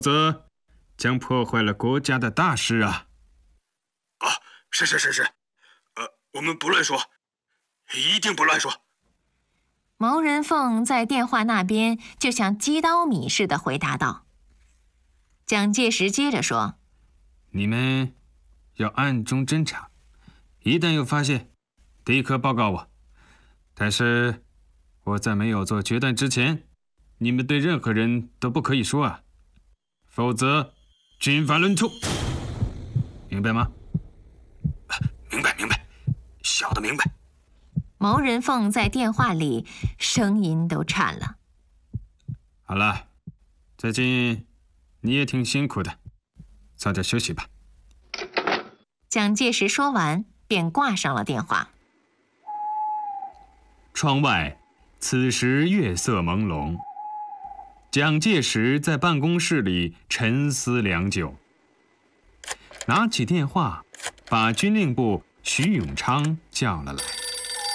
则将破坏了国家的大事啊！ 哦，是，我们不乱说，一定不乱说。 毛人凤在电话那边就像鸡刀米似的回答道。蒋介石接着说：“ 你们要暗中侦查，一旦有发现，立刻报告我。但是我在没有做决断之前，你们对任何人都不可以说啊，否则军法论处，明白吗？” 明白，小的明白。 毛人凤在电话里声音都颤了。 好了，最近你也挺辛苦的，早点休息吧。 蒋介石说完，便挂上了电话。 窗外，此时月色朦胧。蒋介石在办公室里沉思良久，拿起电话，把军令部徐永昌叫了来。